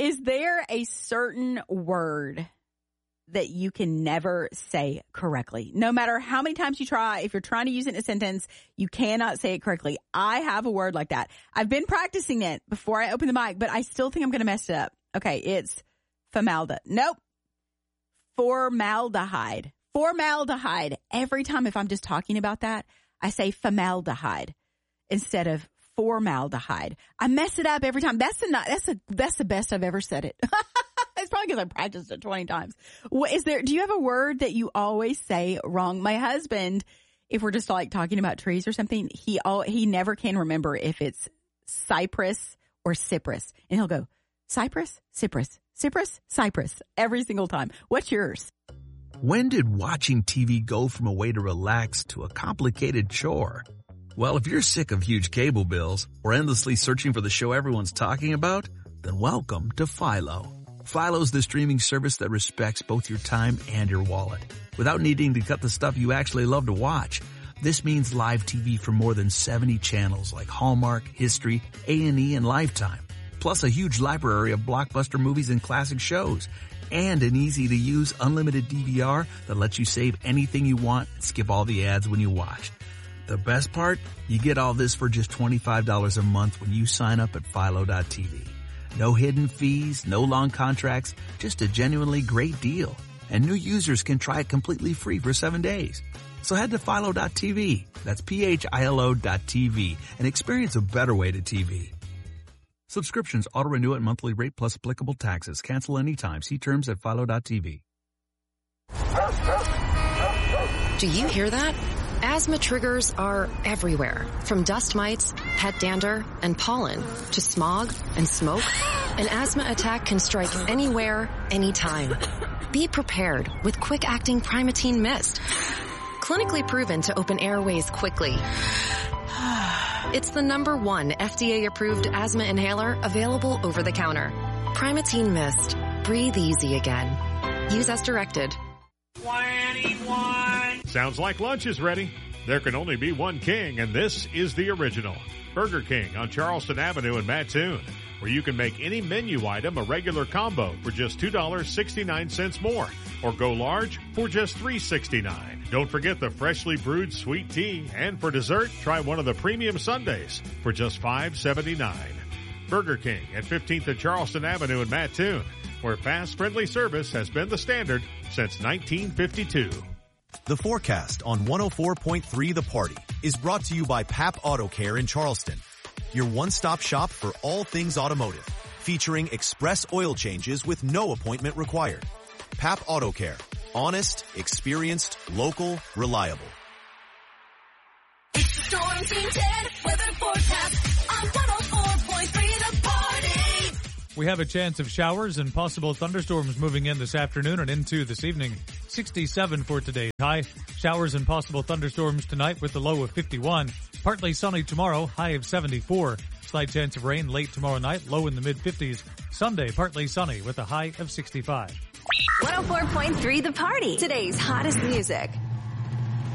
Is there a certain word that you can never say correctly? No matter how many times you try, if you're trying to use it in a sentence, you cannot say it correctly. I have a word like that. I've been practicing it before I open the mic, but I still think I'm going to mess it up. Okay, it's Nope. Formaldehyde. Formaldehyde. Every time if I'm just talking about that, I say formaldehyde instead of formaldehyde. I mess it up every time. That's the best I've ever said it. It's probably because I practiced it 20 times. Do you have a word that you always say wrong? My husband, if we're just like talking about trees or something, he never can remember if it's cypress or cypress. And he'll go, cypress, cypress, cypress, cypress, every single time. What's yours? When did watching TV go from a way to relax to a complicated chore? Well, if you're sick of huge cable bills or endlessly searching for the show everyone's talking about, then welcome to Philo. Philo's the streaming service that respects both your time and your wallet, without needing to cut the stuff you actually love to watch. This means live TV for more than 70 channels like Hallmark, History, A&E, and Lifetime, plus a huge library of blockbuster movies and classic shows, and an easy-to-use unlimited DVR that lets you save anything you want and skip all the ads when you watch. The best part? You get all this for just $25 a month when you sign up at Philo.tv. No hidden fees, no long contracts, just a genuinely great deal. And new users can try it completely free for 7 days. So head to Philo.tv, that's PHILO.tv, and experience a better way to TV. Subscriptions auto-renew at monthly rate plus applicable taxes. Cancel anytime. See terms at Philo.tv. Do you hear that? Asthma triggers are everywhere, from dust mites, pet dander, and pollen, to smog and smoke. An asthma attack can strike anywhere, anytime. Be prepared with quick-acting Primatene Mist. Clinically proven to open airways quickly. It's the #1 FDA-approved asthma inhaler available over the counter. Primatene Mist. Breathe easy again. Use as directed. 21. Sounds like lunch is ready. There can only be one king, and this is the original. Burger King on Charleston Avenue in Mattoon, where you can make any menu item a regular combo for just $2.69 more, or go large for just $3.69. Don't forget the freshly brewed sweet tea, and for dessert, try one of the premium sundaes for just $5.79. Burger King at 15th and Charleston Avenue in Mattoon, where fast, friendly service has been the standard since 1952. The forecast on 104.3 The Party is brought to you by Pap Auto Care in Charleston, your one-stop shop for all things automotive, featuring express oil changes with no appointment required. Pap Auto Care. Honest, experienced, local, reliable. It's the Storm Team 10 weather forecast on 104.3 The Party. We have a chance of showers and possible thunderstorms moving in this afternoon and into this evening. 67 for today's high. Showers and possible thunderstorms tonight with a low of 51. Partly sunny tomorrow, high of 74. Slight chance of rain late tomorrow night, low in the mid-50s. Sunday, partly sunny with a high of 65. 104.3 The Party. Today's hottest music.